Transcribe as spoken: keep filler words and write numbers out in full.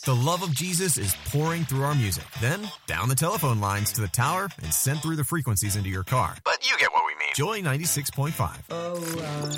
The love of Jesus is pouring through our music. Then, down the telephone lines to the tower and sent through the frequencies into your car. But you get what we mean. Joy ninety-six point five. Oh, uh...